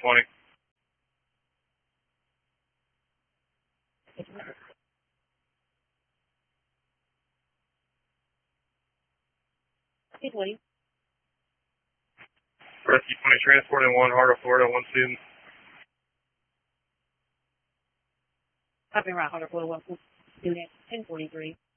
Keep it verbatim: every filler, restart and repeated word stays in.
twenty. Two twenty. Rescue twenty, transporting one, Heart of Florida, one student. Copy right, Hunter, Florida, one student, ten forty-three.